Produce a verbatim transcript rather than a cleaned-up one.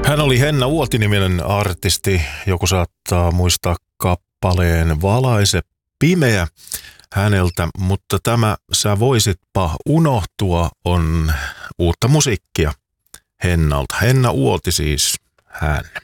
Hän oli Henna Uoti-niminen artisti, joku saattaa muistaa kappaleen Valaise pimeä häneltä, mutta tämä Sä voisitpa unohtua on uutta musiikkia Hennalta. Henna Uoti siis hän.